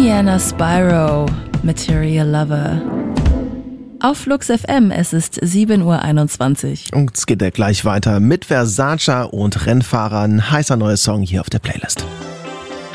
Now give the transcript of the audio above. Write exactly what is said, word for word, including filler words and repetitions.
Diana Spyro, Material Lover. Auf Flux F M, es ist sieben Uhr einundzwanzig. Und es geht ja gleich weiter mit Versace und Rennfahrern. Heißer neuer Song hier auf der Playlist.